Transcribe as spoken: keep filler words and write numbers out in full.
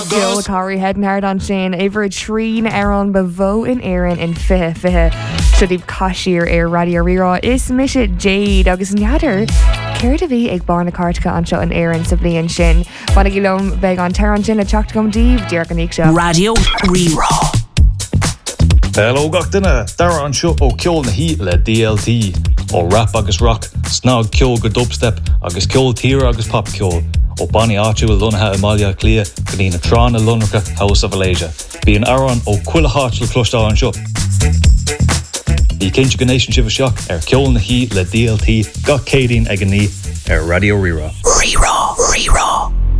Joe Corey heading hard on sin over trín Aaron bevo in Aaron in fihe fihe Shudib Kashir air Radio Rira is Misha Jade agus Nader Care to be ag barna cartka anseo an Aaron sa blian sin Fanna gilom beg on Taran sin a chacht gom div Dirkanik show Radio Rira. Hello gachtainna, Dara an seo ó ceol na hí le D L T ó rap agus rock, snog ceol go dubstep agus ceol tíre agus pop ceol ó Bonnie Archu a lunathe Amalia Clia go dtí na trán a lunracha House of Alasia. Bí an Aaron ó cuila háit le clostá an seo. Ní cinse go nation sibh seach ar ceol na hí le D L T gach cédín ag an ní ar Radio Rira. Rira, Rira.